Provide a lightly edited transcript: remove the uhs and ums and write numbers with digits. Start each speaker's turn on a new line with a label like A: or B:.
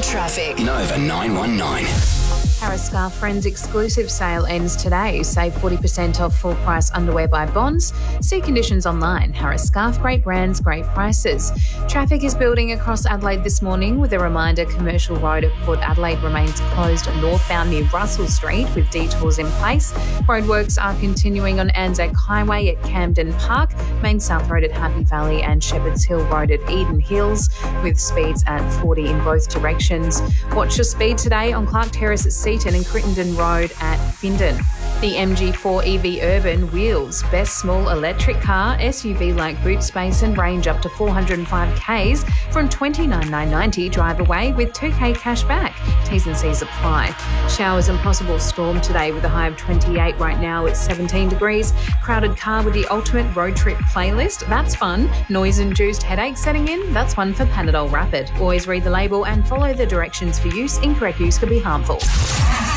A: traffic.
B: Nova 919.
C: Harris Scarf Friends exclusive sale ends today. Save 40% off full price underwear by Bonds. See conditions online. Harris Scarf, great brands, great prices. Traffic is building across Adelaide this morning with a reminder Commercial Road at Port Adelaide remains closed northbound near Russell Street with detours in place. Roadworks are continuing on Anzac Highway at Camden Park, Main South Road at Happy Valley and Shepherds Hill Road at Eden Hills with speeds at 40 in both directions. Watch your speed today on Clark Terrace at Seaton and Crittenden Road at Findon. The MG4 EV Urban wheels best small electric car, SUV like boot space and range up to 405 Ks from $29,990 drive away with $2K cash back. T's and C's apply. Showers and possible storm today with a high of 28 right now. It's 17 degrees. Crowded car with the ultimate road trip playlist. That's fun. Noise-induced headache setting in. That's one for Panadol Rapid. Always read the label and follow the directions for use. Incorrect use could be harmful.